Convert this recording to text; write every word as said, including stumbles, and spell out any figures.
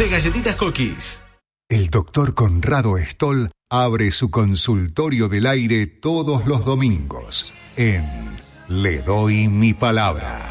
de galletitas Cookies. El doctor Conrado Stoll abre su consultorio del aire todos los domingos en Le Doy Mi Palabra.